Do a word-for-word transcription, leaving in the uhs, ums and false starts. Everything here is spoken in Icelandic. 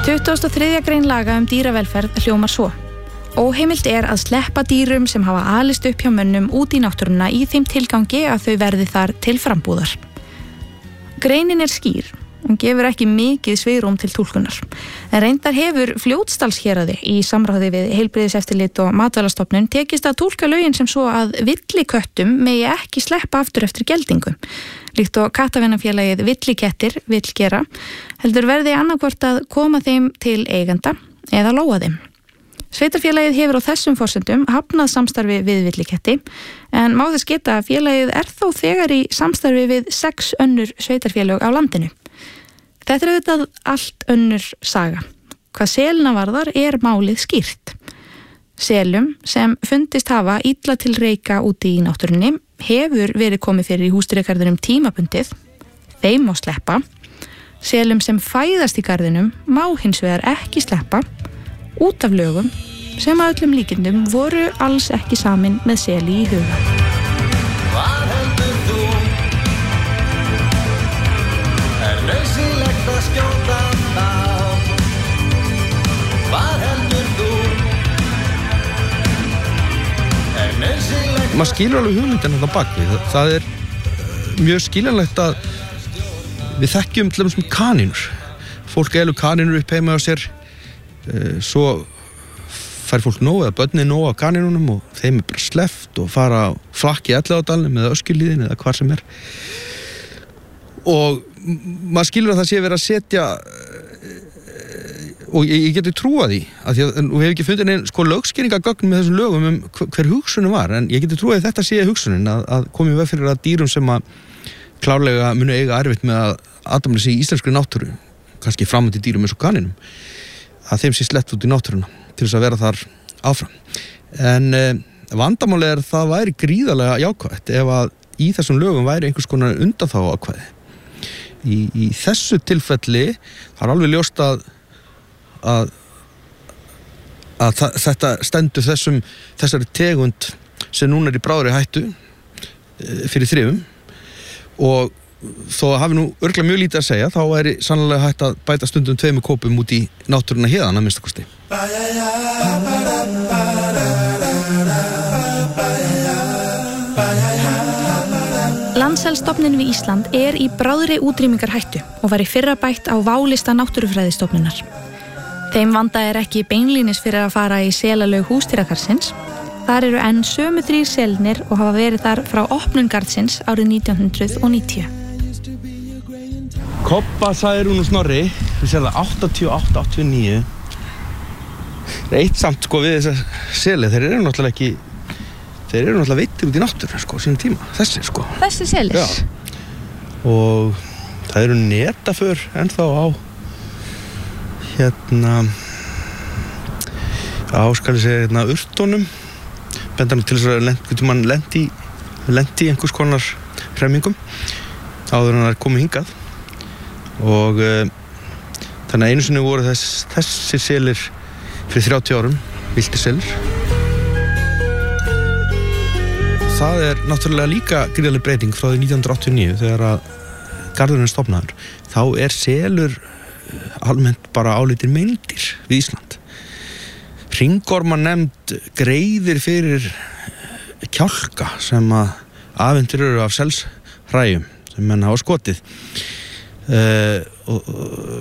tuttugasta og þriðja grein laga um dýravelferð hljómar svo. Óheimilt er að sleppa dýrum sem hafa alist upp hjá mönnum út í náttúruna í þeim tilgangi að þau verði þar til frambúðar. Greinin er skýr, hún gefur ekki mikið svigrúm til túlkunar. En reyndar hefur Fljótsdalshéraði í samráði við heilbrigðiseftirlit og matvælastofnun tekist að túlka lögin sem svo að villiköttum megi ekki sleppa aftur eftir geldingu. Líkt og kattavinnafélagið Villikettir vill gera, heldur verði annarkvort að koma þeim til eiganda eða lóa þeim. Sveitarfélagið hefur á þessum forsendum hafnað samstarfi við Villiketti, en má þess geta að félagið er þó þegar í samstarfi við sex önnur sveitarfélög á landinu. Þetta er auðvitað allt önnur saga. Hvað selina varðar er málið skýrt. Selum sem fundist hafa illa til reika úti í náttúrunni hefur verið komið fyrir í húsdýragarðinum tímabundið, þeim má sleppa. Selum sem fæðast í garðinum má hins vegar ekki sleppa út af lögum sem að öllum líkindum voru alls ekki samin með seli í huga. Hvað heldur þú? Er nauðsynlegt að skjóta þá? Hvað heldur þú? Er nauðsynlegt... Maður skilur alveg hugmyndin þetta bakvið. Það er mjög skiljanlegt að við þekkjum til dæmis með kanínur. Fólk elur kanínur upp heima á sér, svo fær fólk nóg eða börnin nóg af kanínunum og þeim er bara sleppt og fara á flakki Elliðaárdalnum eða Öskjuhlíðinni eða hvar sem er. Og maður skilur að það sé verið að setja, og ég, ég geti trúað því, að því að við hefum ekki fundið neinn sko lögskýringargögn með þessum lögum um hver hugsunin var, en ég geti trúað að þetta sé hugsunin, að, að komið veg fyrir að dýrum sem að klárlega munu eiga erfitt með að aðdæma sig í íslenskri náttúru, kannski framandi dýrum eins og kaninum, að þeim sé sleppt út í náttúruna til þess að vera þar áfram. En eh, vandamáli er að það væri gríðarlega jákvætt ef að í þessum lögum væri einhvers konar undanþáguákvæði. Í, í þessu tilfelli það er alveg ljóst að að, að það, þetta stendur þessum þessari tegund sem núna er í bráðri hættu eh, fyrir þrifum, og þó að hafi nú örugglega mjög lítið að segja, þá væri sannlega hægt að bæta stundum tveimur kópum út í náttúruna héðan að minnsta kosti. Landshelstofnun við Ísland er í bráðri útrýmingarhættu og var í fyrra bætt á válista náttúrufræðistofnunar. Þeim vanda er ekki beinlínis fyrir að fara í selalög húsdýragarðsins. Þar eru enn sömu þrír selnir og hafa verið þar frá opnun garðsins árið nítján hundruð níutíu. Kobba, sagði hún og Snorri, við sér það áttatíu og átta áttatíu og níu. Það er eitt samt sko við þessar seli, þeir eru náttúrulega ekki, þeir eru náttúrulega veittir út í náttúru sko, sínum tíma, þessi sko. Þessi selir? Já. Og það eru netaför ennþá á, hérna, á skal ég segja, hérna, urtónum. Benda nú til þess að lent, mann lendi, lendi í einhvers konar hremmingum áður en það er komið hingað. Og uh, þannig að einu sinni voru þess, þessi selir fyrir þrjátíu árum, villtir selir. Það er náttúrulega líka gríðarleg breyting frá því nítján hundruð áttatíu og níu þegar að garðurinn er stofnaður. Þá er selur almennt bara álítir meindýr við Ísland. Hringormar nefnd greiðir fyrir kjálka sem að afhentir eru af selshræjum sem menn hafa skotið. Uh, og, og